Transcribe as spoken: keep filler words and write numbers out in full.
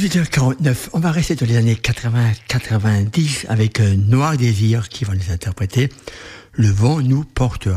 dix-huit heures quarante-neuf, on va rester dans les années quatre-vingts quatre-vingt-dix avec euh, Noir Désir qui va nous interpréter « Le vent nous portera ».